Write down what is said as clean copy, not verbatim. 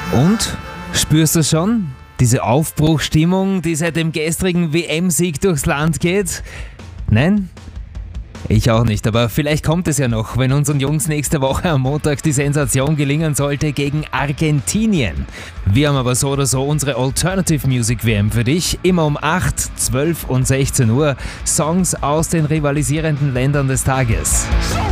Und? Spürst du schon? Diese Aufbruchstimmung, die seit dem gestrigen WM-Sieg durchs Land geht? Nein? Ich auch nicht, aber vielleicht kommt es ja noch, wenn unseren Jungs nächste Woche am Montag die Sensation gelingen sollte gegen Argentinien. Wir haben aber so oder so unsere Alternative Music WM für dich. Immer um 8, 12 und 16 Uhr. Songs aus den rivalisierenden Ländern des Tages.